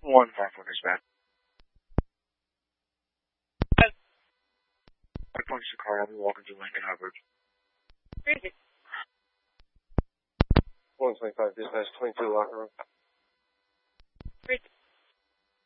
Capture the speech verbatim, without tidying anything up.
One five four dispatch. I punched the car. I'll be walking through Lincoln Hubbard. Crazy. one twenty-five dispatch, twenty-two locker room.